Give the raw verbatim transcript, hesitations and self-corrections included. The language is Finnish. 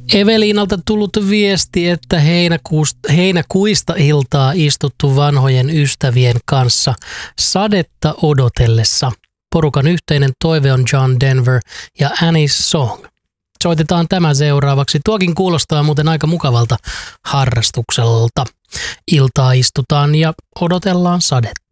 Eveliinalta tullut viesti, että heinäkuusta, heinäkuista iltaa istuttu vanhojen ystävien kanssa sadetta odotellessa. Porukan yhteinen toive on John Denver ja Annie's Song. Soitetaan tämä seuraavaksi. Tuokin kuulostaa muuten aika mukavalta harrastukselta. Iltaa istutaan ja odotellaan sadetta.